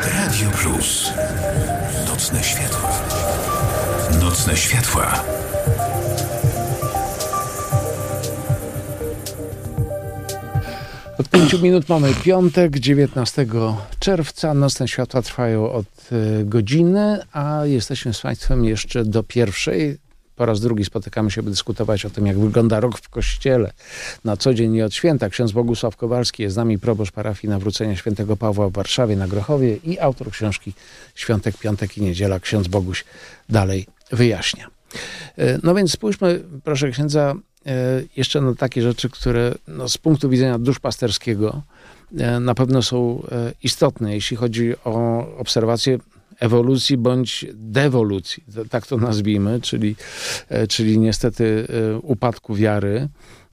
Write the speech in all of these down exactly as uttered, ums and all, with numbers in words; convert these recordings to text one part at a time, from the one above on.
Radio Plus. Nocne światła. Nocne światła. Od pięciu minut mamy piątek, dziewiętnastego czerwca. Nocne światła trwają od y, godziny, a jesteśmy z Państwem jeszcze do pierwszej. Po raz drugi spotykamy się, by dyskutować o tym, jak wygląda rok w Kościele na co dzień i od święta. Ksiądz Bogusław Kowalski jest z nami, proboszcz parafii Nawrócenia Świętego Pawła w Warszawie na Grochowie i autor książki Świątek, Piątek i Niedziela. Ksiądz Boguś dalej wyjaśnia. No więc spójrzmy, proszę księdza, jeszcze na takie rzeczy, które no, z punktu widzenia duszpasterskiego na pewno są istotne, jeśli chodzi o obserwację ewolucji bądź dewolucji, tak to nazwijmy, czyli, czyli niestety upadku wiary.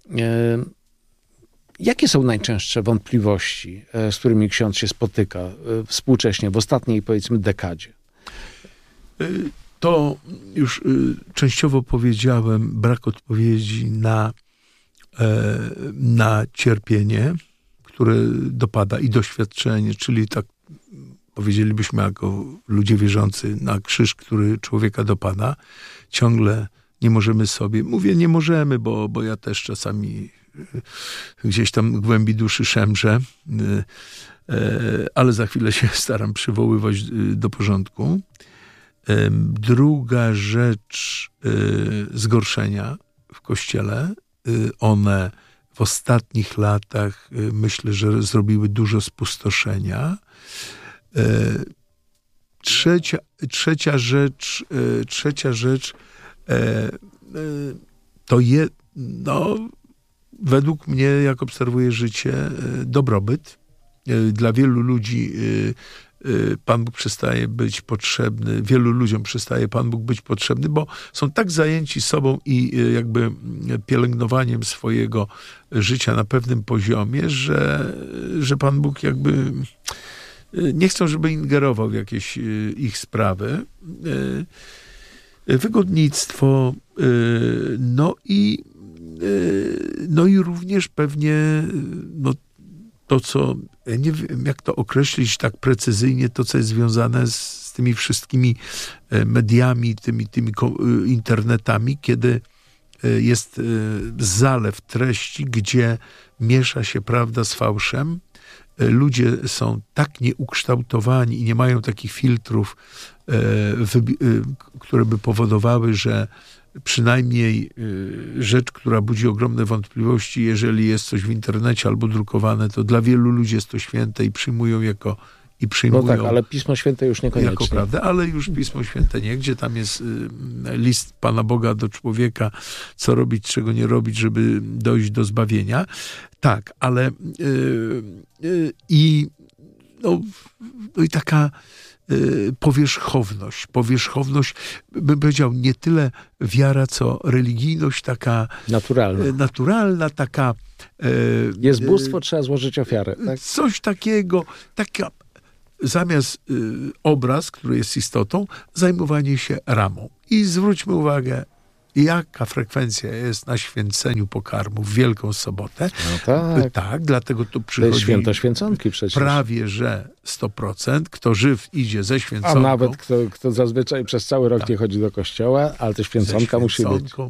Jakie są najczęstsze wątpliwości, z którymi ksiądz się spotyka współcześnie, w ostatniej, powiedzmy, dekadzie? To już częściowo powiedziałem, brak odpowiedzi na, na cierpienie, które dopada, i doświadczenie, czyli tak powiedzielibyśmy jako ludzie wierzący, na krzyż, który człowieka dopada. Ciągle nie możemy sobie, mówię nie możemy, bo, bo ja też czasami gdzieś tam w głębi duszy szemrzę, ale za chwilę się staram przywoływać do porządku. Druga rzecz, zgorszenia w Kościele. One w ostatnich latach, myślę, że zrobiły dużo spustoszenia. Trzecia, trzecia rzecz, trzecia rzecz to je, no, według mnie, jak obserwuję życie, dobrobyt. Dla wielu ludzi Pan Bóg przestaje być potrzebny, wielu ludziom przestaje Pan Bóg być potrzebny, bo są tak zajęci sobą i jakby pielęgnowaniem swojego życia na pewnym poziomie, że, że Pan Bóg jakby nie chcą, żeby ingerował w jakieś ich sprawy. Wygodnictwo, no i, no i również pewnie no, to, co, ja nie wiem, jak to określić tak precyzyjnie, to, co jest związane z, z tymi wszystkimi mediami, tymi, tymi internetami, kiedy jest zalew treści, gdzie miesza się prawda z fałszem. Ludzie są tak nieukształtowani i nie mają takich filtrów, które by powodowały, że przynajmniej rzecz, która budzi ogromne wątpliwości, jeżeli jest coś w internecie albo drukowane, to dla wielu ludzi jest to święte i przyjmują jako i przyjmują. No tak, ale Pismo Święte już niekoniecznie. Jako prawdę, ale już Pismo Święte nie, gdzie tam jest list Pana Boga do człowieka, co robić, czego nie robić, żeby dojść do zbawienia. Tak, ale yy, yy, i, no, no i taka yy, powierzchowność, powierzchowność, bym powiedział, nie tyle wiara, co religijność taka naturalna, yy, naturalna taka yy, jest bóstwo, yy, trzeba złożyć ofiarę. Tak? Coś takiego, taka zamiast y, obraz, który jest istotą, zajmowanie się ramą. I zwróćmy uwagę, jaka frekwencja jest na święceniu pokarmu w Wielką Sobotę. No tak. Y, tak, dlatego tu to przychodzi jest święto święconki przecież. Prawie, że sto procent. Kto żyw idzie ze święconką. A nawet kto, kto zazwyczaj przez cały rok tak. nie chodzi do kościoła, ale też święconka musi być.